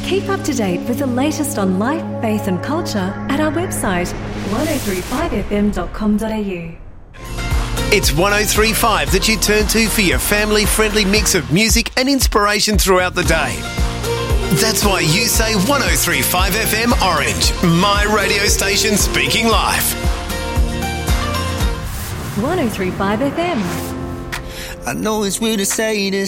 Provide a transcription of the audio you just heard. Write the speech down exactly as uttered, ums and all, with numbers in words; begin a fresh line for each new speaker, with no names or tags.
Keep up to date with the latest on life, faith and culture at our website one oh three five f m dot com dot a u.
It's one oh three point five that you turn to for your family-friendly mix of music and inspiration throughout the day. That's why you say one oh three point five F M Orange, my radio station speaking life.
one oh three point five F M.
I know it's weird to say this.